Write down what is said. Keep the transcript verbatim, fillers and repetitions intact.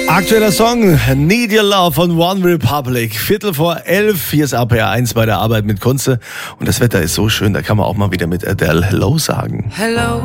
Aktueller Song, Need Your Love von One Republic. Viertel vor elf, hier ist A P R eins bei der Arbeit mit Kunze. Und das Wetter ist so schön, da kann man auch mal wieder mit Adele Hello sagen. Hello.